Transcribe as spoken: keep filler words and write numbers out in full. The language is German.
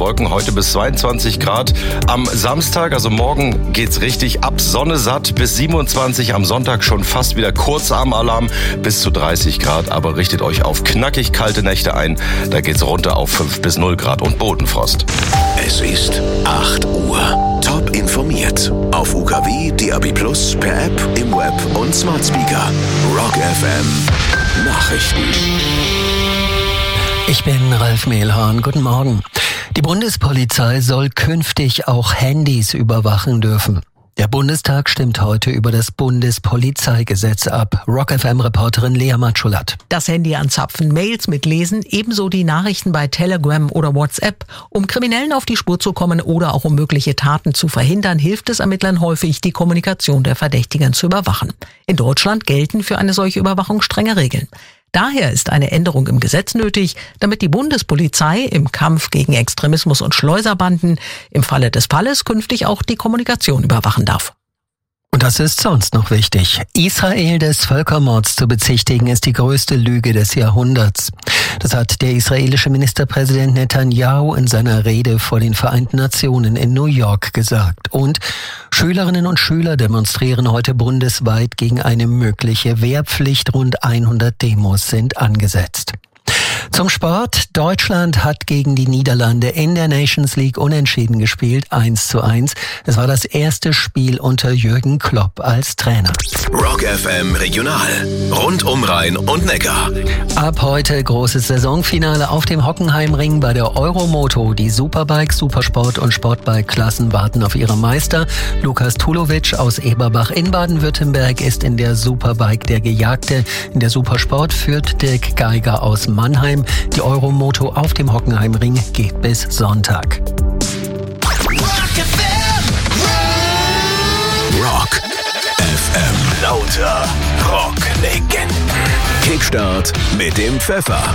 Wolken. Heute bis zweiundzwanzig Grad. Am Samstag, also morgen, geht's richtig ab. Sonne satt bis siebenundzwanzig. Am Sonntag schon fast wieder Kurzarmalarm bis zu dreißig Grad. Aber richtet euch auf knackig kalte Nächte ein. Da geht's runter auf fünf bis null Grad und Bodenfrost. Es ist acht Uhr. Top informiert. Auf U K W, D A B Plus, per App, im Web und Smart Speaker. Rock F M. Nachrichten. Ich bin Ralf Mehlhahn. Guten Morgen. Die Bundespolizei soll künftig auch Handys überwachen dürfen. Der Bundestag stimmt heute über das Bundespolizeigesetz ab. Rock F M-Reporterin Lea Matschulat. Das Handy anzapfen, Mails mitlesen, ebenso die Nachrichten bei Telegram oder WhatsApp. Um Kriminellen auf die Spur zu kommen oder auch um mögliche Taten zu verhindern, hilft es Ermittlern häufig, die Kommunikation der Verdächtigen zu überwachen. In Deutschland gelten für eine solche Überwachung strenge Regeln. Daher ist eine Änderung im Gesetz nötig, damit die Bundespolizei im Kampf gegen Extremismus und Schleuserbanden im Falle des Falles künftig auch die Kommunikation überwachen darf. Und das ist sonst noch wichtig. Israel des Völkermords zu bezichtigen, ist die größte Lüge des Jahrhunderts. Das hat der israelische Ministerpräsident Netanyahu in seiner Rede vor den Vereinten Nationen in New York gesagt. Und Schülerinnen und Schüler demonstrieren heute bundesweit gegen eine mögliche Wehrpflicht. Rund hundert Demos sind angesetzt. Zum Sport. Deutschland hat gegen die Niederlande in der Nations League unentschieden gespielt, eins zu eins. Es war das erste Spiel unter Jürgen Klopp als Trainer. Rock F M Regional. Rund um Rhein und Neckar. Ab heute großes Saisonfinale auf dem Hockenheimring bei der Euromoto. Die Superbike, Supersport und Sportbike-Klassen warten auf ihre Meister. Lukas Tulovic aus Eberbach in Baden-Württemberg ist in der Superbike der Gejagte. In der Supersport führt Dirk Geiger aus Mannheim. Die Euromoto auf dem Hockenheimring geht bis Sonntag. Rock F M. Lauter Rock-Legenden. Kickstart mit dem Pfeffer.